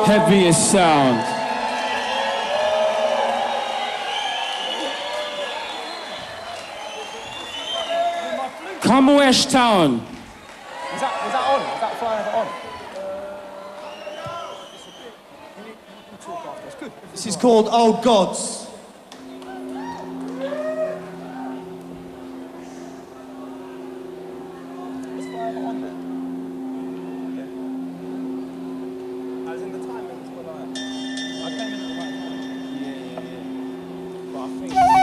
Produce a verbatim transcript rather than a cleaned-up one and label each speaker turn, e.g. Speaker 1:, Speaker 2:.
Speaker 1: heaviest sound. Camelwash Town.
Speaker 2: Is that, is that on? Is that flying on?
Speaker 3: This is called Oh Gods.